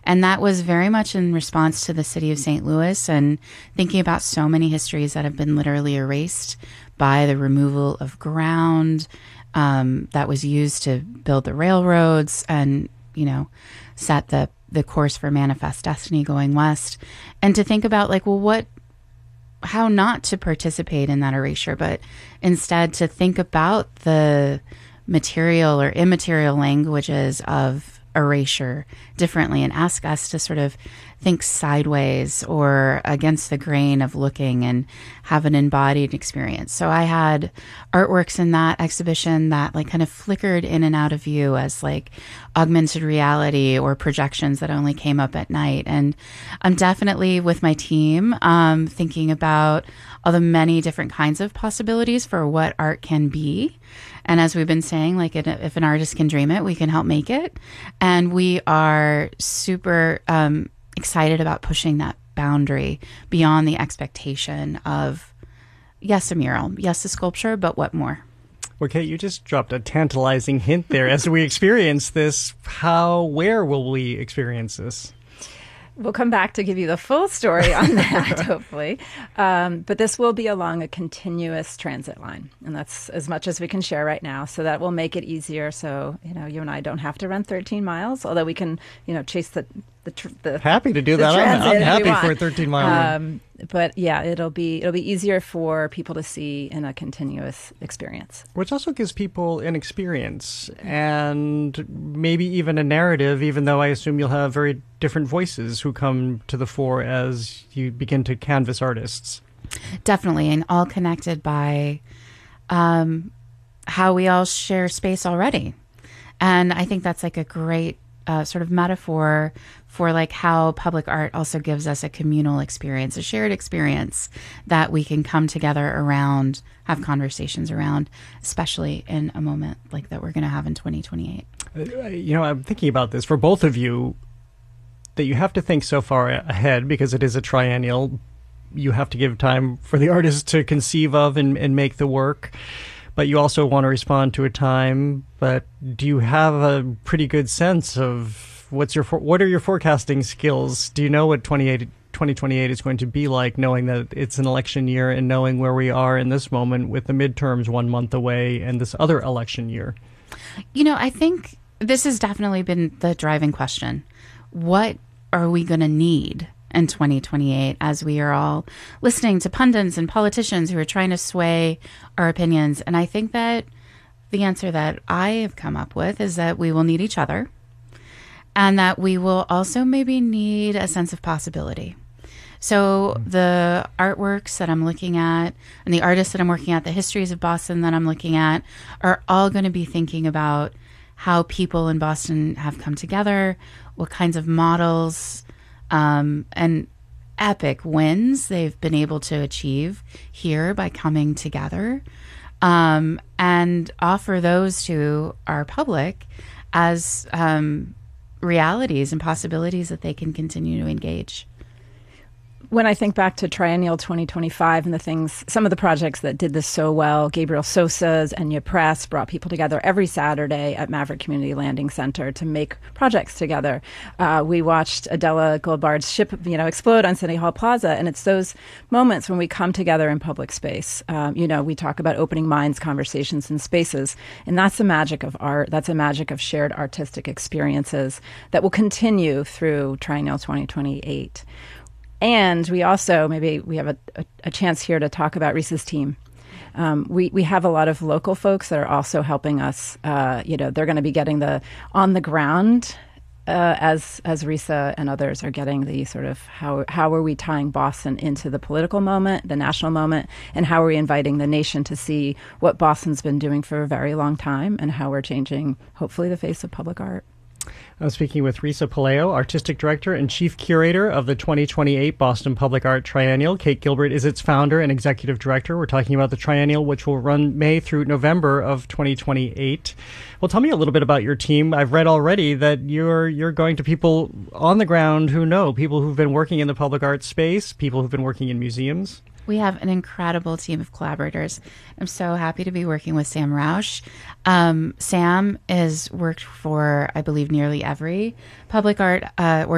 And that was very much in response to the city of St. Louis and thinking about so many histories that have been literally erased by the removal of ground that was used to build the railroads and, set the course for Manifest Destiny going west. And to think about how not to participate in that erasure, but instead to think about the material or immaterial languages of erasure differently and ask us to sort of think sideways or against the grain of looking and have an embodied experience. So I had artworks in that exhibition that kind of flickered in and out of view as augmented reality or projections that only came up at night. And I'm definitely with my team thinking about all the many different kinds of possibilities for what art can be. And as we've been saying, if an artist can dream it, we can help make it. And we are super excited about pushing that boundary beyond the expectation of, yes, a mural, yes, a sculpture, but what more? Well, Kate, you just dropped a tantalizing hint there. As we experience this, where will we experience this? We'll come back to give you the full story on that, hopefully. But this will be along a continuous transit line, and that's as much as we can share right now. So that will make it easier. So, you and I don't have to run 13 miles, although we can, chase the happy to do that. I'm happy for a 13-mile run. But yeah, it'll be easier for people to see in a continuous experience. Which also gives people an experience and maybe even a narrative, even though I assume you'll have very different voices who come to the fore as you begin to canvas artists. Definitely, and all connected by how we all share space already. And I think that's a great sort of metaphor for how public art also gives us a communal experience, a shared experience that we can come together around, have conversations around, especially in a moment like that we're going to have in 2028. I'm thinking about this for both of you, that you have to think so far ahead because it is a triennial. You have to give time for the artist to conceive of and make the work. But you also want to respond to a time. But do you have a pretty good sense of what are your forecasting skills? Do you know what 2028 is going to be like, knowing that it's an election year and knowing where we are in this moment with the midterms 1 month away and this other election year? I think this has definitely been the driving question. What are we going to need in 2028 as we are all listening to pundits and politicians who are trying to sway our opinions? And I think that the answer that I have come up with is that we will need each other and that we will also maybe need a sense of possibility. So the artworks that I'm looking at and the artists that I'm working at, the histories of Boston that I'm looking at are all going to be thinking about how people in Boston have come together, what kinds of models and epic wins they've been able to achieve here by coming together, and offer those to our public as realities and possibilities that they can continue to engage. When I think back to Triennial 2025 and some of the projects that did this so well, Gabriel Sosa's Enya Press brought people together every Saturday at Maverick Community Landing Center to make projects together. We watched Adela Goldbard's ship, explode on City Hall Plaza, and it's those moments when we come together in public space. We talk about opening minds, conversations, and spaces, and that's the magic of art. That's the magic of shared artistic experiences that will continue through Triennial 2028. And we also, maybe we have a chance here to talk about RISA's team. We have a lot of local folks that are also helping us. They're going to be getting the on the ground as RISA and others are getting the sort of how are we tying Boston into the political moment, the national moment, and how are we inviting the nation to see what Boston's been doing for a very long time and how we're changing, hopefully, the face of public art. I'm speaking with Risa Pelayo, Artistic Director and Chief Curator of the 2028 Boston Public Art Triennial. Kate Gilbert is its founder and Executive Director. We're talking about the Triennial, which will run May through November of 2028. Well, tell me a little bit about your team. I've read already that you're going to people on the ground who know, people who've been working in the public art space, people who've been working in museums. We have an incredible team of collaborators. I'm so happy to be working with Sam Rausch. Sam has worked for, I believe, nearly every public art